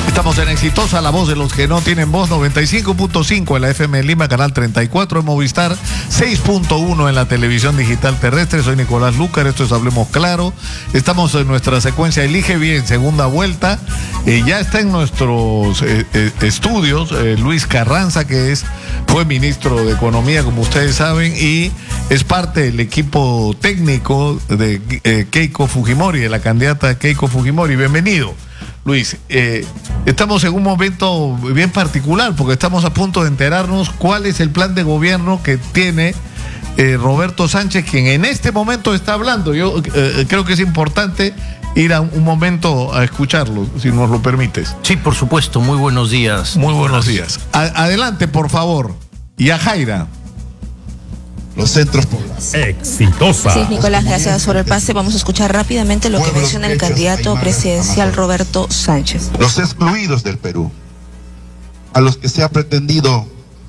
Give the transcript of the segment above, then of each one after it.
Estamos en Exitosa, la voz de los que no tienen voz, 95.5 en la FM Lima, canal 34 en Movistar, 6.1 en la televisión digital terrestre. Soy Nicolás Lúcar, esto es Hablemos Claro. Estamos en nuestra secuencia Elige Bien, segunda vuelta. Ya está en nuestros estudios Luis Carranza, que fue ministro de Economía, como ustedes saben, y es parte del equipo técnico de Keiko Fujimori, de la candidata Keiko Fujimori. Bienvenido, Luis. Estamos en un momento bien particular porque estamos a punto de enterarnos cuál es el plan de gobierno que tiene Roberto Sánchez, quien en este momento está hablando. Yo creo que es importante ir a un momento a escucharlo, si nos lo permites. Sí, por supuesto. Muy buenos días. Muy buenos días. Adelante, por favor. Y a Jaira. Los centros poblados. Exitosa. Sí, Nicolás, gracias por el pase. Vamos a escuchar rápidamente lo que menciona el candidato presidencial Roberto Sánchez. Los excluidos del Perú, a los que se ha pretendido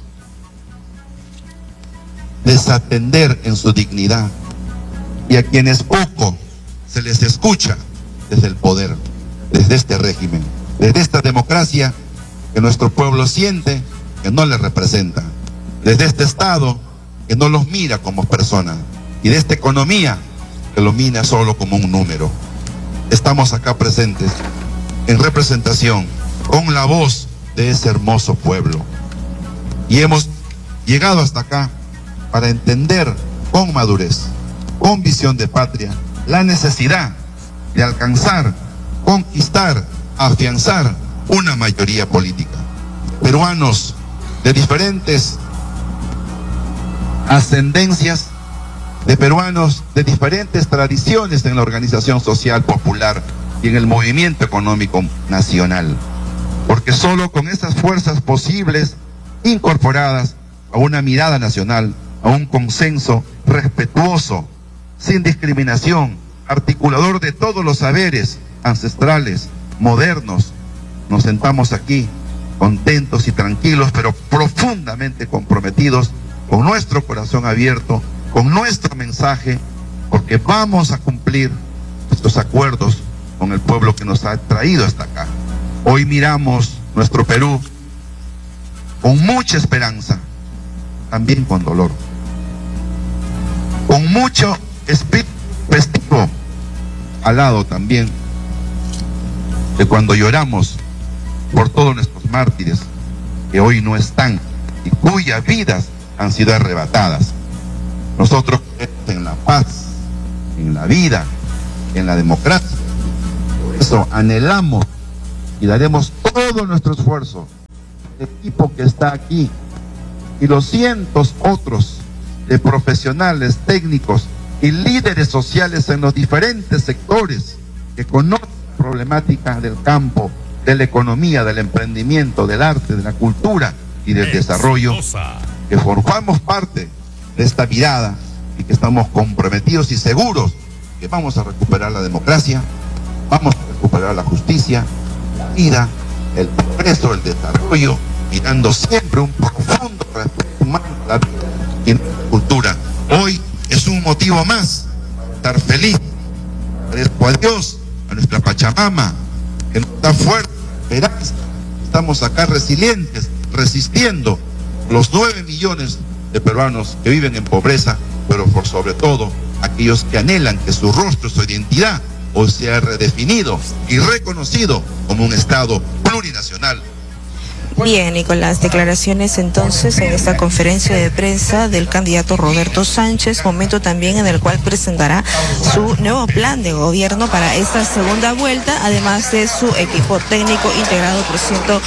desatender en su dignidad y a quienes poco se les escucha desde el poder, desde este régimen, desde esta democracia que nuestro pueblo siente que no les representa, desde este Estado que no los mira como personas, y de esta economía que los mira solo como un número. Estamos acá presentes en representación con la voz de ese hermoso pueblo, y hemos llegado hasta acá para entender con madurez, con visión de patria, la necesidad de alcanzar, conquistar, afianzar una mayoría política. Peruanos de diferentes ascendencias, de peruanos de diferentes tradiciones en la organización social popular y en el movimiento económico nacional, porque solo con esas fuerzas posibles, incorporadas a una mirada nacional, a un consenso respetuoso, sin discriminación, articulador de todos los saberes ancestrales, modernos, nos sentamos aquí contentos y tranquilos, pero profundamente comprometidos, con nuestro corazón abierto, con nuestro mensaje, porque vamos a cumplir estos acuerdos con el pueblo que nos ha traído hasta acá. Hoy miramos nuestro Perú con mucha esperanza, también con dolor, con mucho espíritu festivo, al lado también de cuando lloramos por todos nuestros mártires que hoy no están y cuyas vidas han sido arrebatadas. Nosotros creemos en la paz, en la vida, en la democracia. Por eso anhelamos y daremos todo nuestro esfuerzo, el equipo que está aquí y los cientos otros de profesionales, técnicos y líderes sociales en los diferentes sectores que conocen la problemática del campo, de la economía, del emprendimiento, del arte, de la cultura y del desarrollo, que formamos parte de esta mirada y que estamos comprometidos y seguros que vamos a recuperar la democracia, vamos a recuperar la justicia, la vida, el progreso, el desarrollo, mirando siempre un profundo respeto humano a la vida y a la cultura. Hoy es un motivo más para estar feliz. Agradezco a Dios, a nuestra Pachamama, que nos da fuerza, esperanza. Estamos acá resilientes, resistiendo los 9 millones de peruanos que viven en pobreza, pero por sobre todo aquellos que anhelan que su rostro, su identidad, hoy sea redefinido y reconocido como un Estado plurinacional. Bien, Nicolás, declaraciones entonces en esta conferencia de prensa del candidato Roberto Sánchez, momento también en el cual presentará su nuevo plan de gobierno para esta segunda vuelta, además de su equipo técnico integrado por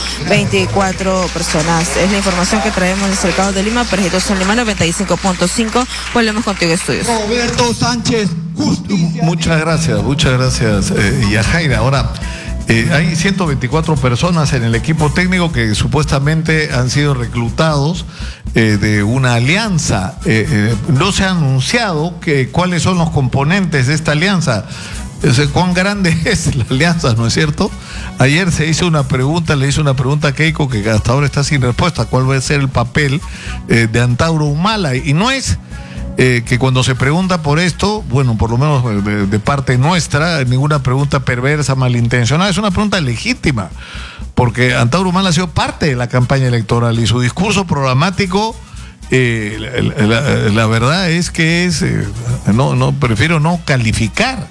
124 personas. Es la información que traemos desde el Cabo de Lima, para Exitosa en Lima 95.5. Volvemos contigo, estudios. Roberto Sánchez, justicia. Muchas gracias, Yajaira. Ahora, hay 124 personas en el equipo técnico que supuestamente han sido reclutados de una alianza. No se ha anunciado cuáles son los componentes de esta alianza. ¿Cuán grande es la alianza, no es cierto? Ayer le hizo una pregunta a Keiko que hasta ahora está sin respuesta. ¿Cuál va a ser el papel de Antauro Humala? Y no es que cuando se pregunta por esto, bueno, por lo menos de parte nuestra, ninguna pregunta perversa, malintencionada, es una pregunta legítima, porque Antauro Humala ha sido parte de la campaña electoral y su discurso programático, la verdad es que prefiero no calificar.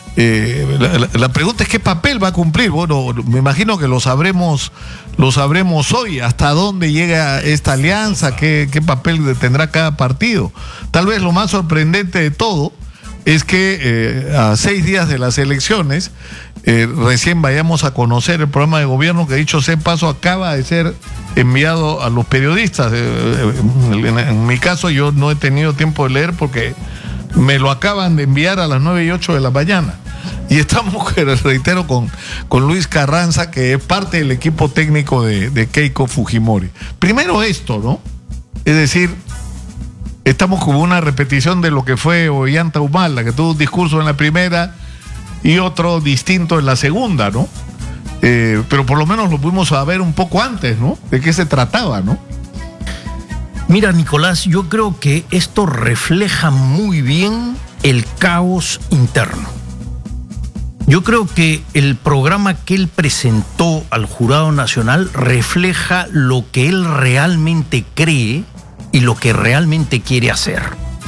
La pregunta es qué papel va a cumplir. Bueno, me imagino que lo sabremos hoy, hasta dónde llega esta alianza, qué papel tendrá cada partido. Tal vez lo más sorprendente de todo es que a 6 días de las elecciones recién vayamos a conocer el programa de gobierno que, dicho sea de paso, acaba de ser enviado a los periodistas. En mi caso yo no he tenido tiempo de leer porque me lo acaban de enviar a las 9:08 de la mañana. Y estamos, reitero, con Luis Carranza, que es parte del equipo técnico de Keiko Fujimori. Primero esto, ¿no? Es decir, estamos como una repetición de lo que fue Ollanta Humala, que tuvo un discurso en la primera y otro distinto en la segunda, ¿no? Pero por lo menos lo pudimos saber un poco antes, ¿no? De qué se trataba, ¿no? Mira, Nicolás, yo creo que esto refleja muy bien el caos interno. Yo creo que el programa que él presentó al Jurado Nacional refleja lo que él realmente cree y lo que realmente quiere hacer.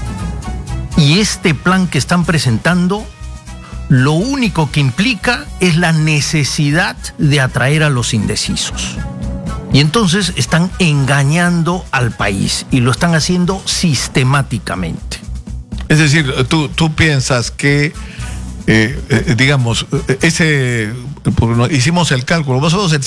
Y este plan que están presentando, lo único que implica es la necesidad de atraer a los indecisos. Y entonces están engañando al país y lo están haciendo sistemáticamente. Es decir, tú piensas que, digamos, hicimos el cálculo, más o menos el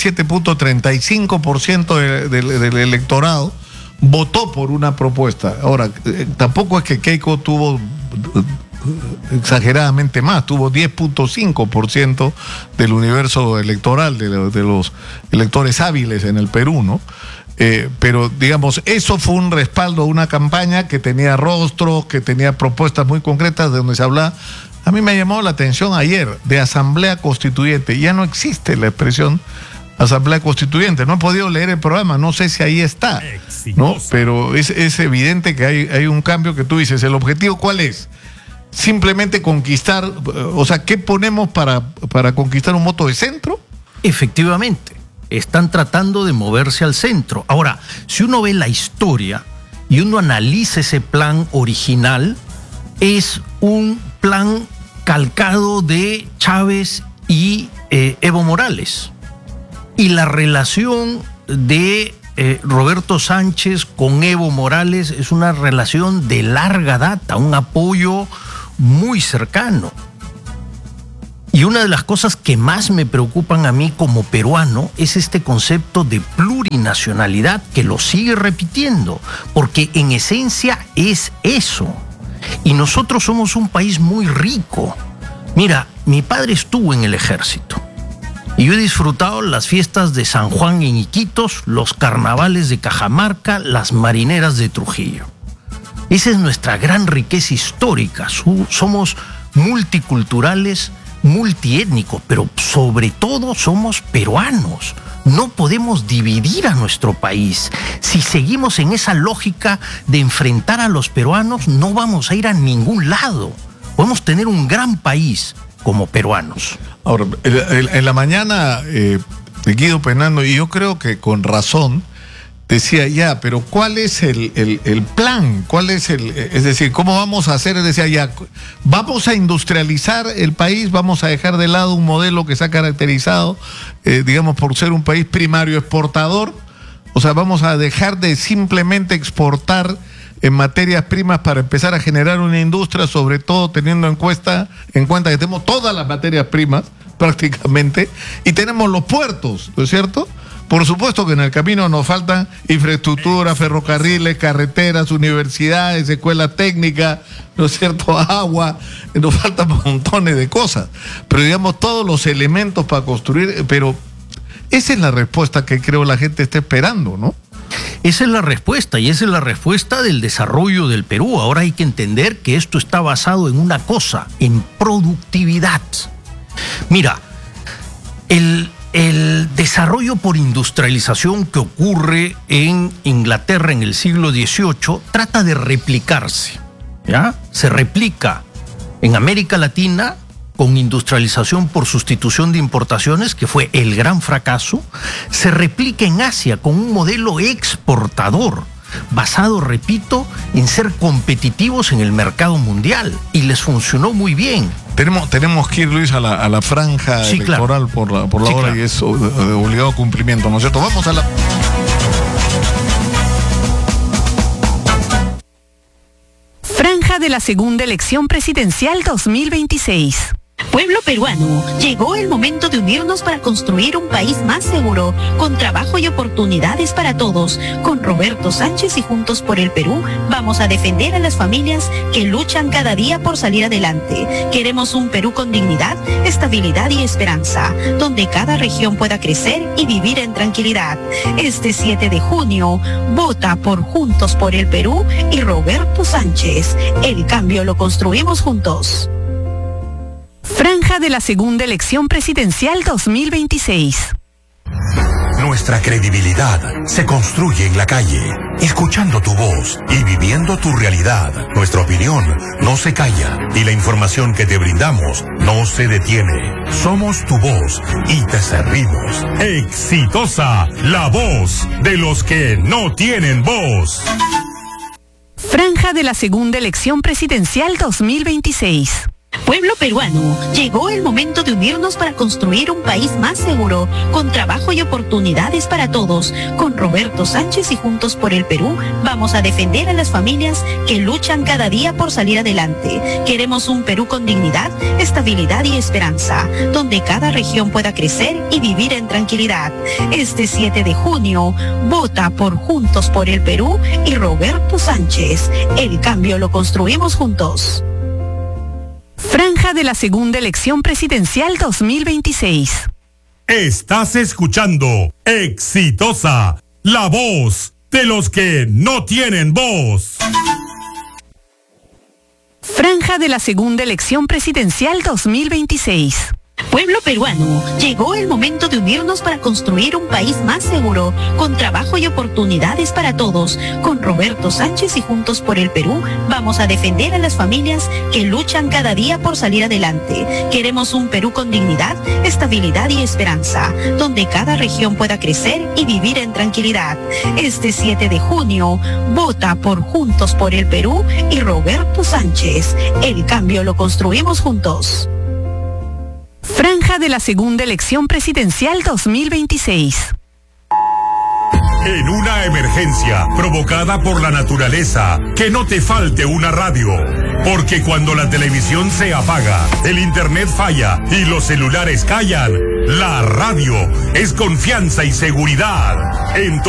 7.35% del electorado votó por una propuesta. Ahora, tampoco es que Keiko tuvo exageradamente más, tuvo 10.5% del universo electoral, de los electores hábiles en el Perú, ¿no? Pero digamos, eso fue un respaldo a una campaña que tenía rostros, que tenía propuestas muy concretas, de donde se hablaba. A mí me ha llamado la atención ayer de asamblea constituyente. Ya no existe la expresión asamblea constituyente. No he podido leer el programa, no sé si ahí está, ¿no? Pero es evidente que hay un cambio que tú dices. ¿El objetivo cuál es? Simplemente conquistar, o sea, ¿qué ponemos para conquistar un voto de centro? Efectivamente, están tratando de moverse al centro. Ahora, si uno ve la historia y uno analiza ese plan original, es un plan calcado de Chávez y Evo Morales. Y la relación de Roberto Sánchez con Evo Morales es una relación de larga data, un apoyo muy cercano. Y una de las cosas que más me preocupan a mí como peruano es este concepto de plurinacionalidad, que lo sigue repitiendo, porque en esencia es eso. Y nosotros somos un país muy rico. Mira, mi padre estuvo en el ejército y yo he disfrutado las fiestas de San Juan en Iquitos, los carnavales de Cajamarca, las marineras de Trujillo. Esa es nuestra gran riqueza histórica. Somos multiculturales, multiétnicos, pero sobre todo somos peruanos. No podemos dividir a nuestro país. Si seguimos en esa lógica de enfrentar a los peruanos, no vamos a ir a ningún lado. Podemos tener un gran país como peruanos. Ahora, en la mañana, Guido Penando, y yo creo que con razón, decía, ya, pero ¿cuál es el plan? ¿Cuál es es decir, cómo vamos a hacer? Decía, ya, vamos a industrializar el país, vamos a dejar de lado un modelo que se ha caracterizado, digamos, por ser un país primario exportador. O sea, vamos a dejar de simplemente exportar en materias primas para empezar a generar una industria, sobre todo teniendo en cuenta que tenemos todas las materias primas prácticamente y tenemos los puertos, ¿no es cierto? Por supuesto que en el camino nos faltan infraestructura, ferrocarriles, carreteras, universidades, escuelas técnicas, ¿no es cierto? Agua, nos faltan montones de cosas. Pero digamos, todos los elementos para construir, pero esa es la respuesta que creo la gente está esperando, ¿no? Esa es la respuesta, y esa es la respuesta del desarrollo del Perú. Ahora hay que entender que esto está basado en una cosa, en productividad. Mira, el desarrollo por industrialización que ocurre en Inglaterra en el siglo XVIII trata de replicarse, ¿ya? Se replica en América Latina con industrialización por sustitución de importaciones, que fue el gran fracaso, se replique en Asia con un modelo exportador, basado, repito, en ser competitivos en el mercado mundial, y les funcionó muy bien. Tenemos que ir, Luis, a la franja Sí, electoral claro. por la Sí, hora, claro. y es de obligado cumplimiento, ¿no es cierto? Vamos a la... Franja de la segunda elección presidencial 2026. Pueblo peruano, llegó el momento de unirnos para construir un país más seguro, con trabajo y oportunidades para todos. Con Roberto Sánchez y Juntos por el Perú, vamos a defender a las familias que luchan cada día por salir adelante. Queremos un Perú con dignidad, estabilidad y esperanza, donde cada región pueda crecer y vivir en tranquilidad. Este 7 de junio, vota por Juntos por el Perú y Roberto Sánchez. El cambio lo construimos juntos. Franja de la segunda elección presidencial 2026. Nuestra credibilidad se construye en la calle, escuchando tu voz y viviendo tu realidad. Nuestra opinión no se calla y la información que te brindamos no se detiene. Somos tu voz y te servimos. Exitosa, la voz de los que no tienen voz. Franja de la segunda elección presidencial 2026. Pueblo peruano, llegó el momento de unirnos para construir un país más seguro, con trabajo y oportunidades para todos. Con Roberto Sánchez y Juntos por el Perú, vamos a defender a las familias que luchan cada día por salir adelante. Queremos un Perú con dignidad, estabilidad y esperanza, donde cada región pueda crecer y vivir en tranquilidad. Este 7 de junio, vota por Juntos por el Perú y Roberto Sánchez. El cambio lo construimos juntos. Franja de la segunda elección presidencial 2026. Estás escuchando Exitosa, la voz de los que no tienen voz. Franja de la segunda elección presidencial 2026. Pueblo peruano, llegó el momento de unirnos para construir un país más seguro, con trabajo y oportunidades para todos. Con Roberto Sánchez y Juntos por el Perú, vamos a defender a las familias que luchan cada día por salir adelante. Queremos un Perú con dignidad, estabilidad y esperanza, donde cada región pueda crecer y vivir en tranquilidad. Este 7 de junio, vota por Juntos por el Perú y Roberto Sánchez. El cambio lo construimos juntos. Franja de la segunda elección presidencial 2026. En una emergencia provocada por la naturaleza, que no te falte una radio. Porque cuando la televisión se apaga, el internet falla y los celulares callan, la radio es confianza y seguridad.